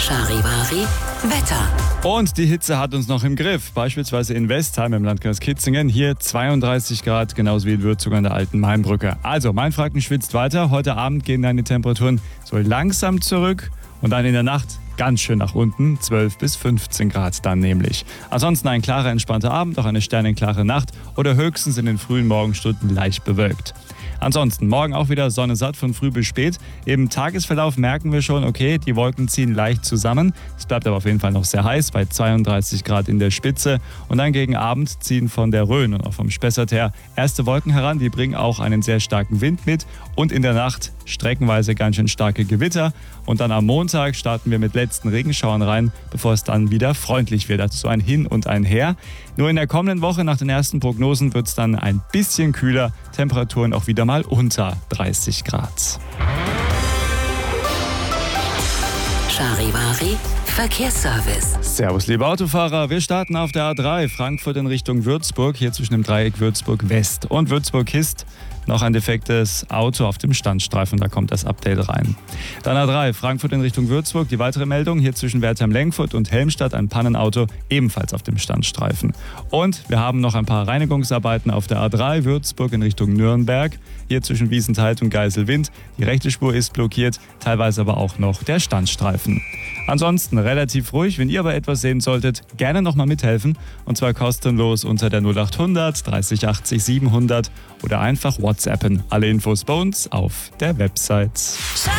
Charivari Wetter. Und die Hitze hat uns noch im Griff. Beispielsweise in Westheim im Landkreis Kitzingen. Hier 32 Grad, genauso wie in Würzburg an der alten Mainbrücke. Also, Mainfranken schwitzt weiter. Heute Abend gehen dann die Temperaturen so langsam zurück. Und dann in der Nacht ganz schön nach unten, 12 bis 15 Grad dann nämlich. Ansonsten ein klarer, entspannter Abend, auch eine sternenklare Nacht oder höchstens in den frühen Morgenstunden leicht bewölkt. Ansonsten morgen auch wieder Sonne satt von früh bis spät. Im Tagesverlauf merken wir schon, okay, die Wolken ziehen leicht zusammen. Es bleibt aber auf jeden Fall noch sehr heiß, bei 32 Grad in der Spitze. Und dann gegen Abend ziehen von der Rhön und auch vom Spessart her erste Wolken heran. Die bringen auch einen sehr starken Wind mit. Und in der Nacht streckenweise ganz schön starke Gewitter. Und dann am Montag starten wir mit letzten Regenschauern rein, bevor es dann wieder freundlich wird. Also so ein Hin und ein Her. Nur in der kommenden Woche nach den ersten Prognosen wird es dann ein bisschen kühler. Temperaturen auch wieder mal unter 30 Grad. Charivari Verkehrsservice. Servus, liebe Autofahrer. Wir starten auf der A3 Frankfurt in Richtung Würzburg, hier zwischen dem Dreieck Würzburg West und Würzburg Hist. Noch ein defektes Auto auf dem Standstreifen, da kommt das Update rein. Dann A3 Frankfurt in Richtung Würzburg, die weitere Meldung, hier zwischen Wertheim-Lengfurt und Helmstadt ein Pannenauto, ebenfalls auf dem Standstreifen. Und wir haben noch ein paar Reinigungsarbeiten auf der A3 Würzburg in Richtung Nürnberg, hier zwischen Wiesenthal und Geiselwind. Die rechte Spur ist blockiert, teilweise aber auch noch der Standstreifen. Ansonsten relativ ruhig, wenn ihr aber etwas sehen solltet, gerne nochmal mithelfen und zwar kostenlos unter der 0800 30 80 700 oder einfach WhatsAppen. Alle Infos bei uns auf der Website.